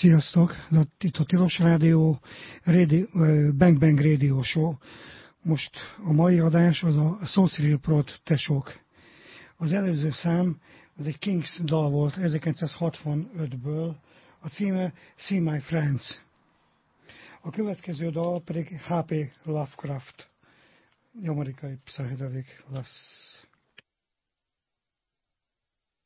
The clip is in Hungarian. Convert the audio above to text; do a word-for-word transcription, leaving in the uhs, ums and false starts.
Sziasztok! Itt a Tilos Rádió, Radio, Bang Bang Radio Show. Most a mai adás az a So Cyril Prot Tesók. Az előző szám az egy Kings dal volt ezerkilencszázhatvanötből, a címe See My Friends. A következő dal pedig há pé Lovecraft, amerikai psychedelic lesz.